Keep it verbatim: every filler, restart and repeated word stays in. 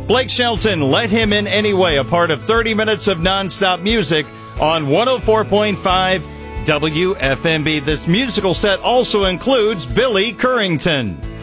Blake Shelton, Let Him In Anyway, a part of thirty minutes of nonstop music on one oh four point five W F M B. This musical set also includes Billy Currington.